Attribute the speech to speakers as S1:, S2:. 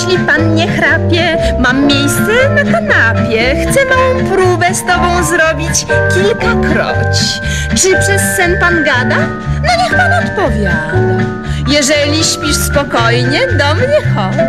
S1: Jeśli pan nie chrapie, mam miejsce na kanapie. Chcę małą próbę z tobą zrobić kilkakroć. Czy przez sen pan gada? No niech pan odpowiada. Jeżeli śpisz spokojnie, do mnie chodź.